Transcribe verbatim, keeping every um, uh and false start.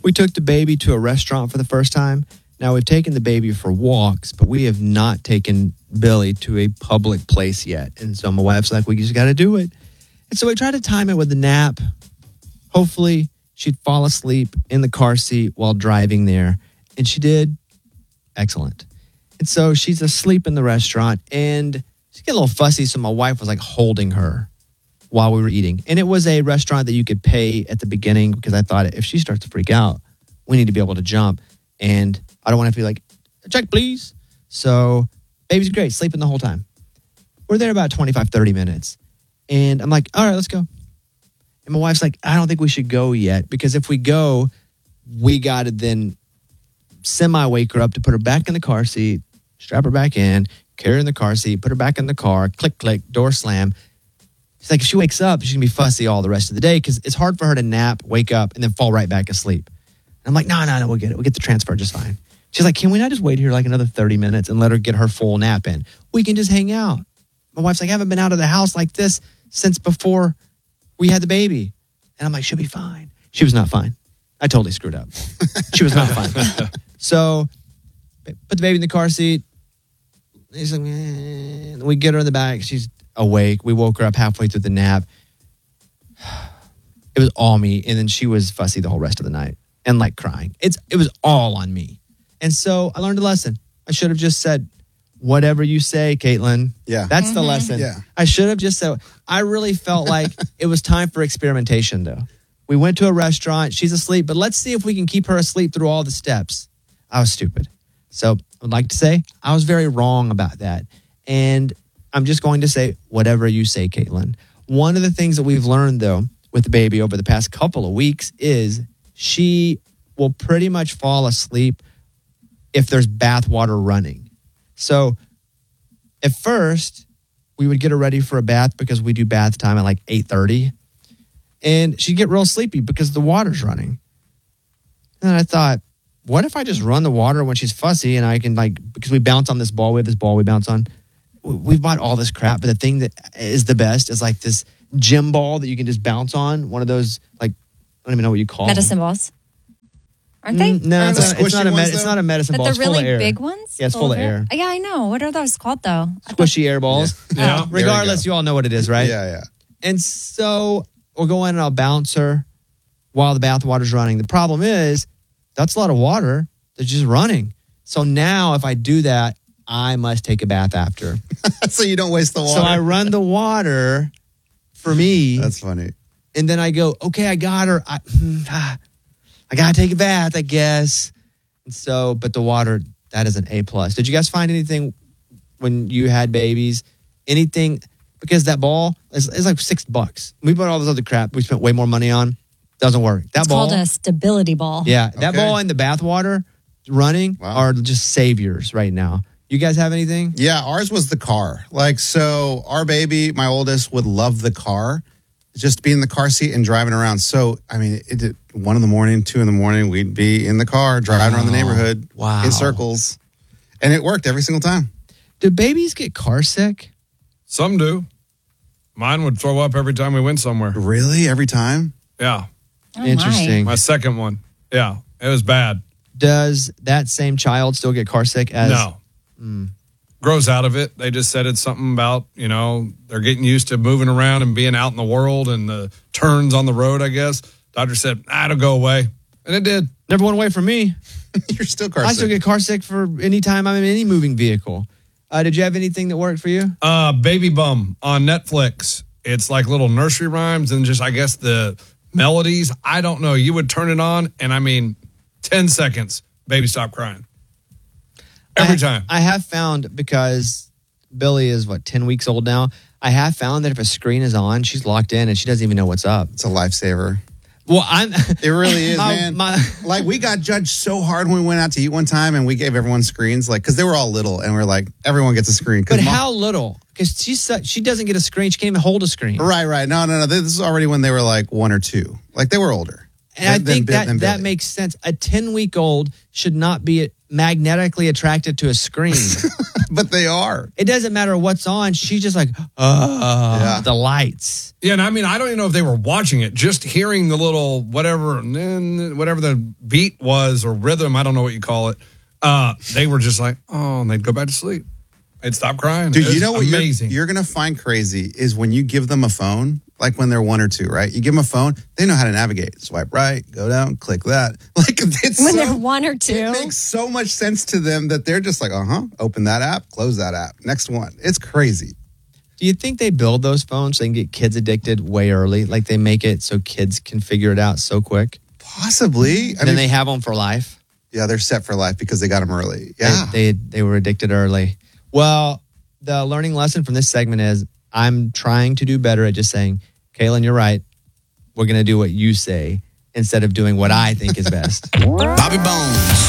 We took the baby to a restaurant for the first time. Now, we've taken the baby for walks, but we have not taken Billy to a public place yet. And so my wife's like, we just got to do it. And so we tried to time it with a nap. Hopefully, she'd fall asleep in the car seat while driving there. And she did. Excellent. And so she's asleep in the restaurant, and she got a little fussy, so my wife was like holding her while we were eating. And it was a restaurant that you could pay at the beginning because I thought if she starts to freak out, we need to be able to jump. And I don't want to have to be like, check, please. So baby's great, sleeping the whole time. We're there about twenty-five, thirty minutes. And I'm like, all right, let's go. And my wife's like, I don't think we should go yet because if we go, we got to then semi-wake her up to put her back in the car seat, strap her back in, carry her in the car seat, put her back in the car, click, click, door slam. She's like, if she wakes up, she's going to be fussy all the rest of the day because it's hard for her to nap, wake up, and then fall right back asleep. And I'm like, no, no, no, we'll get it. We'll get the transfer just fine. She's like, can we not just wait here like another thirty minutes and let her get her full nap in? We can just hang out. My wife's like, I haven't been out of the house like this since before we had the baby. And I'm like, she'll be fine. She was not fine. I totally screwed up. She was not fine. So put the baby in the car seat. He's like, eh. We get her in the back. She's awake. We woke her up halfway through the nap. It was all me. And then she was fussy the whole rest of the night and like crying. It's It was all on me. And so I learned a lesson. I should have just said, whatever you say, Caitlin. Yeah. That's Mm-hmm. the lesson. Yeah. I should have just said, I really felt like it was time for experimentation though. We went to a restaurant. She's asleep, but let's see if we can keep her asleep through all the steps. I was stupid. So I would like to say I was very wrong about that. And I'm just going to say, whatever you say, Caitlin. One of the things that we've learned though with the baby over the past couple of weeks is she will pretty much fall asleep if there's bath water running. So at first, we would get her ready for a bath because we do bath time at like eight thirty. And she'd get real sleepy because the water's running. And I thought, what if I just run the water when she's fussy and I can like, because we bounce on this ball, we have this ball we bounce on. We've bought all this crap, but the thing that is the best is like this gym ball that you can just bounce on. One of those, like, I don't even know what you call Medicine them. balls. Aren't they? Mm, no, Are it's the not, it's, not a squishy med- ones, it's though? not a medicine But ball. the It's full really of air. big ones? Yeah, it's full of air. Yeah, I know. What are those called, though? I thought- Squishy air balls. Yeah. Regardless, you all know what it is, right? Yeah, yeah. And so we'll go in and I'll bounce her while the bath water's running. The problem is that's a lot of water that's just running. So now if I do that, I must take a bath after. So you don't waste the water. So I run the water for me. That's funny. And then I go, okay, I got her. I, ah, I got to take a bath, I guess. And so, but the water, that is an A plus. Did you guys find anything when you had babies? Anything? Because that ball is, is like six bucks. We bought all this other crap we spent way more money on. Doesn't work. That It's ball, called a stability ball. yeah, that Okay. ball and the bath water running Wow. are just saviors right now. You guys have anything? Yeah, ours was the car. Like, so our baby, my oldest, would love the car. Just be in the car seat and driving around. So, I mean, it did one in the morning, two in the morning, we'd be in the car driving around the neighborhood Wow. in circles. And it worked every single time. Do babies get car sick? Some do. Mine would throw up every time we went somewhere. Really? Every time? Yeah. Oh, my. Interesting. My second one. Yeah. It was bad. Does that same child still get car sick as No. Grows out of it. They just said it's something about, you know, they're getting used to moving around and being out in the world and the turns on the road, I guess. Doctor said, ah, it'll go away. And it did. Never went away from me. You're still car I sick. still get car sick for any time I'm in any moving vehicle. Uh, did you have anything that worked for you? Uh, Baby Bum on Netflix. It's like little nursery rhymes and just, I guess, the melodies. I don't know. You would turn it on and I mean, ten seconds, baby stop crying. Every I, time. I have found, because Billy is, what, ten weeks old now, I have found that if a screen is on, she's locked in and she doesn't even know what's up. It's a lifesaver. Well, I'm... It really is, my, man. My, Like, we got judged so hard when we went out to eat one time and we gave everyone screens, like, because they were all little and we are like, everyone gets a screen. 'Cause but mom- how little? Because she's su- she doesn't get a screen. She can't even hold a screen. Right, right. No, no, no. This is already when they were like one or two. Like, they were older. And I Then- think then- that then that Billy. makes sense. A ten-week-old should not be magnetically attracted to a screen. But they are. It doesn't matter what's on. She's just like, oh, Yeah. the lights. Yeah, and I mean, I don't even know if they were watching it. Just hearing the little whatever, whatever the beat was or rhythm, I don't know what you call it. Uh, they were just like, oh, and they'd go back to sleep. They'd stop crying. Dude, It was you know what you're, amazing. you're going to find crazy is when you give them a phone, like when they're one or two, right? You give them a phone, they know how to navigate. Swipe right, go down, click that. Like it's When so, they're one or two. It makes so much sense to them that they're just like, uh-huh, open that app, close that app. Next one. It's crazy. Do you think they build those phones so they can get kids addicted way early? Like they make it so kids can figure it out so quick? Possibly. I And then mean, they have them for life? yeah, they're set for life because they got them early. Yeah. They, they, they were addicted early. Well, the learning lesson from this segment is I'm trying to do better at just saying, Kaylin, you're right. We're going to do what you say instead of doing what I think is best. Bobby Bones.